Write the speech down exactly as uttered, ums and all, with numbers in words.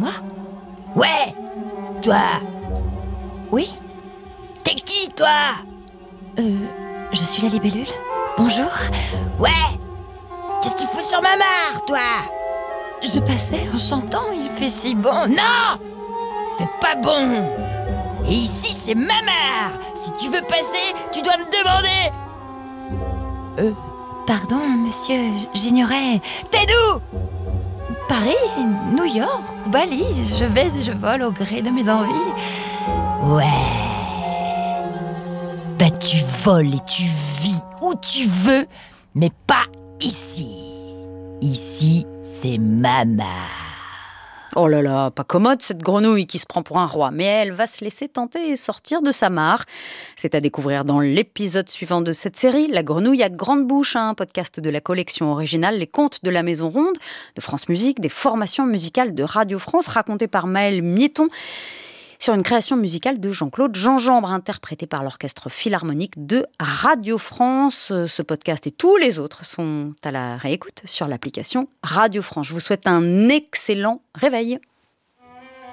Moi ? Ouais, toi. Oui ? T'es qui, toi ? Euh, je suis la libellule. Bonjour. Ouais. Qu'est-ce que tu fous sur ma mare, toi ? Je passais en chantant, il fait si bon. Non ! C'est pas bon. Et ici, c'est ma mare. Si tu veux passer, tu dois me demander. Euh, pardon, monsieur, j'ignorais. T'es d'où ? Paris, New York ou Bali, je vais et je vole au gré de mes envies. Ouais. Bah tu voles et tu vis où tu veux, mais pas ici. Ici, c'est ma mare. Oh là là, pas commode cette grenouille qui se prend pour un roi, mais elle va se laisser tenter et sortir de sa mare. C'est à découvrir dans l'épisode suivant de cette série, La grenouille à grande bouche, un podcast de la collection originale Les Contes de la Maison Ronde, de France Musique, des formations musicales de Radio France, racontées par Maëlle Miéton, sur une création musicale de Jean-Claude Jeanjambre, interprétée par l'Orchestre Philharmonique de Radio France. Ce podcast et tous les autres sont à la réécoute sur l'application Radio France. Je vous souhaite un excellent réveil.